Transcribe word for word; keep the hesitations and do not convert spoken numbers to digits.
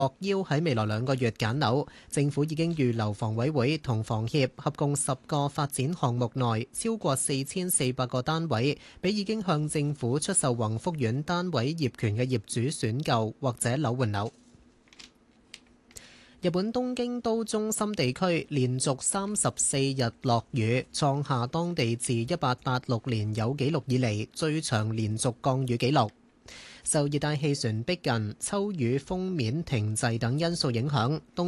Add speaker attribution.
Speaker 1: 獲邀喺未來兩個月揀樓，政府已經預留房委會同房協合共十個發展項目內超過四千四百個單位，俾已經向政府出售宏福苑單位業權嘅業主選購或者樓換樓。日本東京都中心地區連續三十四日落雨，創下當地自一八八六年有紀錄以嚟最長連續降雨紀錄。受熱帶氣旋逼近、秋雨鋒面停滯等因素影響，東